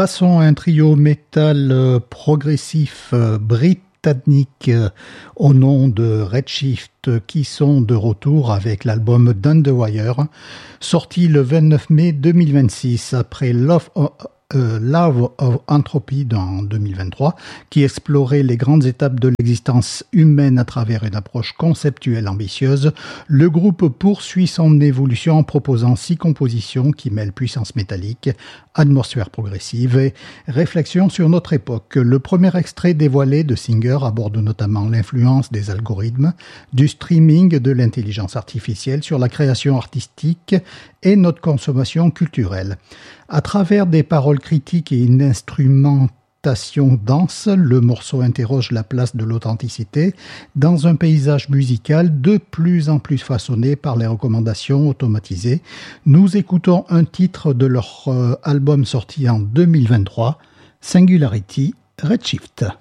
Passons à un trio métal progressif britannique au nom de Redshift qui sont de retour avec l'album Dunderwire, sorti le 29 mai 2026 après Love of Entropy en 2023, qui explorait les grandes étapes de l'existence humaine à travers une approche conceptuelle ambitieuse. Le groupe poursuit son évolution en proposant 6 compositions qui mêlent puissance métallique, atmosphère progressive et réflexion sur notre époque. Le premier extrait dévoilé de Singer aborde notamment l'influence des algorithmes, du streaming, de l'intelligence artificielle sur la création artistique et notre consommation culturelle. À travers des paroles critiques et une instrumentation dense, le morceau interroge la place de l'authenticité dans un paysage musical de plus en plus façonné par les recommandations automatisées. Nous écoutons un titre de leur album sorti en 2023, Singularity, Redshift.